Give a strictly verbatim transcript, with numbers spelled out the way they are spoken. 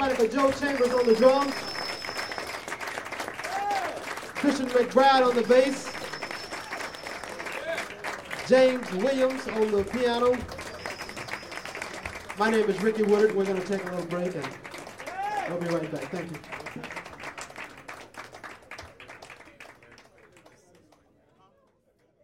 somebody for Joe Chambers on the drums. Christian McBride on the bass. James Williams on the piano. My name is Ricky Woodard. We're going to take a little break and we'll be right back. Thank you.